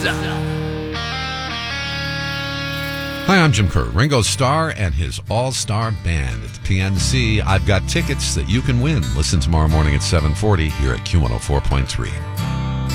Hi, I'm Jim Kerr. Ringo Starr and his all-star band at the PNC. I've got tickets that you can win. Listen tomorrow morning at 7:40 here at Q104.3.